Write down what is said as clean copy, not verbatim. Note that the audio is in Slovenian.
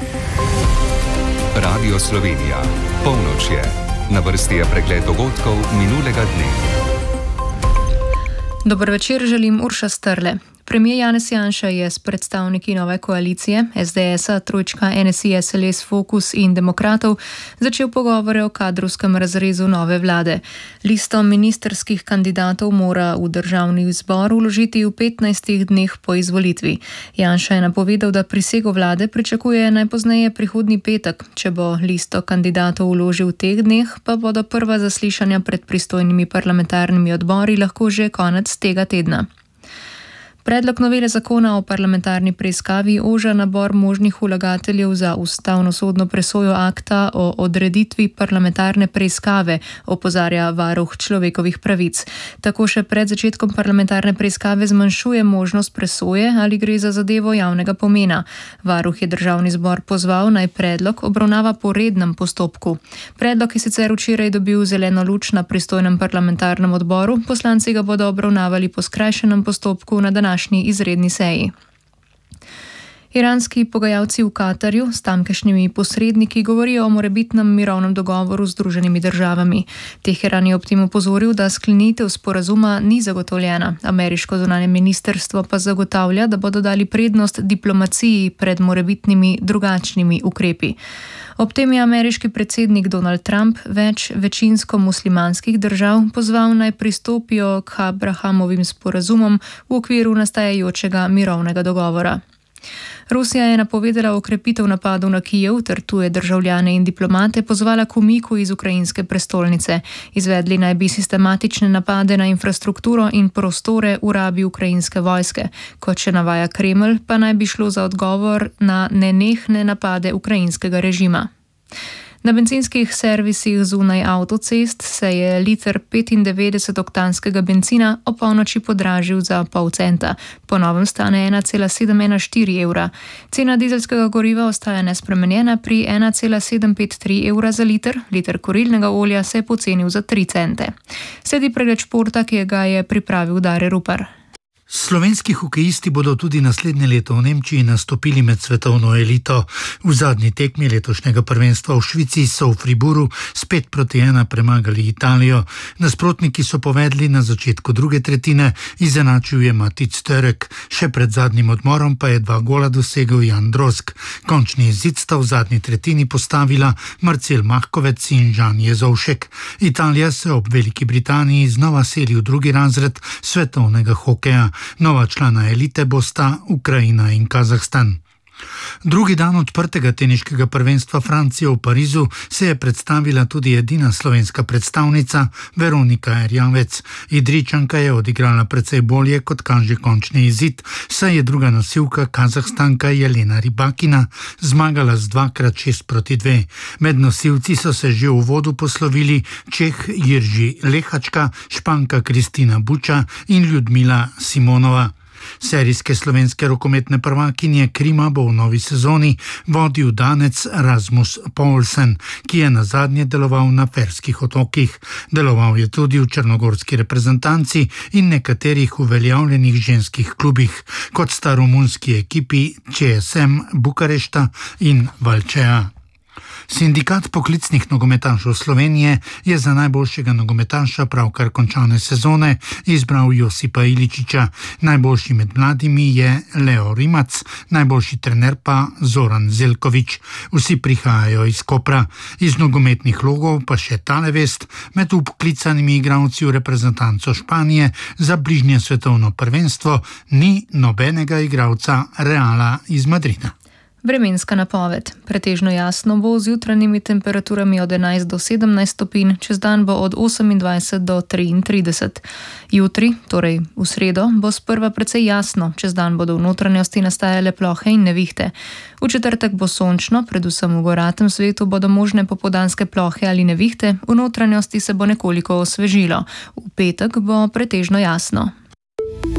Radio Slovenija. Polnoč je. Na vrsti je pregled dogodkov minulega dne. Dober večer, želim Urša Strle. Premijer Janez Janša je s predstavniki nove koalicije SDS-a, trojčka NSI, SLS, Fokus in Demokratov začel pogovore o kadrovskem razrezu nove vlade. Listo ministerskih kandidatov mora v državni zbor vložiti v 15 dneh po izvolitvi. Janša je napovedal, da prisego vlade pričakuje najpozneje prihodnji petek. Če bo listo kandidatov vložil v teh dneh, pa bodo prva zaslišanja pred pristojnimi parlamentarnimi odbori lahko že konec tega tedna. Predlog novele zakona o parlamentarni preiskavi oža nabor možnih vlagateljev za ustavno-sodno presojo akta o odreditvi parlamentarne preiskave, opozarja varuh človekovih pravic. Tako še pred začetkom parlamentarne preiskave zmanjšuje možnost presoje, ali gre za zadevo javnega pomena. Varuh je državni zbor pozval, naj predlog obravnava po rednem postopku. Predlog je sicer včeraj dobil zeleno luč na pristojnem parlamentarnem odboru, poslanci ga bodo obravnavali po skrajšenem postopku na današnji izredni seji. Iranski pogajalci v Katarju s tamkajšnjimi posredniki govorijo o morebitnem mirovnem dogovoru z Združenimi državami. Teheran je ob tem opozoril, da sklenitev sporazuma ni zagotovljena. Ameriško zunanje ministrstvo pa zagotavlja, da bodo dali prednost diplomaciji pred morebitnimi drugačnimi ukrepi. Ob tem je ameriški predsednik Donald Trump več večinsko muslimanskih držav pozval, naj pristopijo k Abrahamovim sporazumom v okviru nastajajočega mirovnega dogovora. Rusija je napovedala okrepitev napadov na Kijev ter tuje državljane in diplomate pozvala k umiku iz ukrajinske prestolnice. Izvedli naj bi sistematične napade na infrastrukturo in prostore v rabi ukrajinske vojske. Kot še navaja Kremelj, pa naj bi šlo za odgovor na nenehne napade ukrajinskega režima. Na bencinskih servisih zunaj avtocest se je liter 95-oktanskega bencina ob polnoči podražil za pol centa. Po novem stane 1,714 evra. Cena dizelskega goriva ostaja nespremenjena pri 1,753 evra za liter. Liter kurilnega olja se je pocenil za 3 cente. Sledi pregled športa, ki ga je pripravil Dare Rupar. Slovenski hokejisti bodo tudi naslednje leto v Nemčiji nastopili med svetovno elito. V zadnji tekmi letošnjega prvenstva v Švici so v Friburu s 5-1 premagali Italijo. Nasprotniki so povedli na začetku druge tretjine, izenačil je Matic Török. Še pred zadnjim odmorom pa je 2 gola dosegel Jan Drozg. Končni izid sta v zadnji tretjini postavila Marcel Mahkovec in Žan Jezovšek. Italija se ob Veliki Britaniji znova seli v drugi razred svetovnega hokeja. Nova člana elite bosta Ukrajina in Kazahstan. Drugi dan odprtega teniškega prvenstva Francije v Parizu se je predstavila tudi edina slovenska predstavnica Veronika Erjavec. Idrijčanka je odigrala precej bolje, kot kaže končni izid, saj je druga nosilka Kazahstanka Jelena Rybakina zmagala z 2x6-2. Med nosilci so se že v uvodu poslovili Čeh Jirži Lehačka, Španka Kristina Buča in Ljudmila Simonova. Serijske slovenske rokometne prvakinje Krima bo v novi sezoni vodil Danec Rasmus Poulsen, ki je nazadnje deloval na Ferskih otokih. Deloval je tudi v črnogorski reprezentanci in nekaterih uveljavljenih ženskih klubih, kot sta romunski ekipi ČSM Bukarešta in Valčea. Sindikat poklicnih nogometašev Slovenije je za najboljšega nogometaša pravkar končane sezone izbral Josipa Iličiča. Najboljši med mladimi je Leo Rimac, najboljši trener pa Zoran Zelkovič. Vsi prihajajo iz Kopra. Iz nogometnih logov pa še tale vest: med vpoklicanimi igralci v reprezentanco Španije za bližnje svetovno prvenstvo ni nobenega igralca Reala iz Madrida. Vremenska napoved. Pretežno jasno bo z jutranjimi temperaturami od 11 do 17 stopinj, čez dan bo od 28 do 33. Jutri, torej v sredo, bo sprva precej jasno, čez dan bodo v notranjosti nastajale plohe in nevihte. V četrtek bo sončno, predvsem v goratem svetu bodo možne popoldanske plohe ali nevihte, v notranjosti se bo nekoliko osvežilo. V petek bo pretežno jasno.